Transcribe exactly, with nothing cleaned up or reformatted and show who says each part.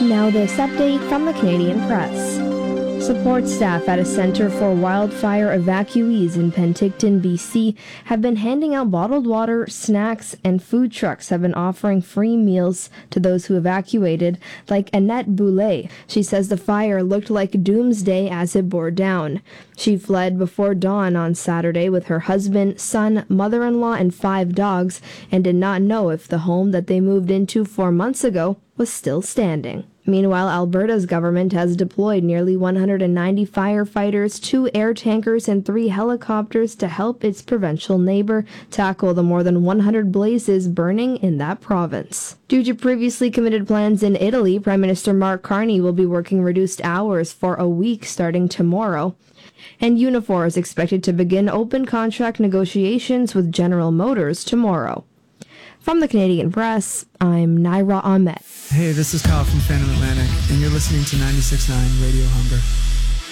Speaker 1: Now this update from the Canadian Press. Support staff at a Centre for Wildfire Evacuees in Penticton, B C have been handing out bottled water, snacks, and food trucks have been offering free meals to those who evacuated, like Annette Boulay. She says the fire looked like doomsday as it bore down. She fled before dawn on Saturday with her husband, son, mother-in-law, and five dogs, and did not know if the home that they moved into four months ago was still standing. Meanwhile, Alberta's government has deployed nearly one hundred ninety firefighters, two air tankers, and three helicopters to help its provincial neighbor tackle the more than one hundred blazes burning in that province. Due to previously committed plans in Italy, Prime Minister Mark Carney will be working reduced hours for a week starting tomorrow. And Unifor is expected to begin open contract negotiations with General Motors tomorrow. From the Canadian Press, I'm Naira Ahmed.
Speaker 2: Hey, this is Kyle from Phantom Atlantic, and you're listening to ninety-six point nine Radio Hunger.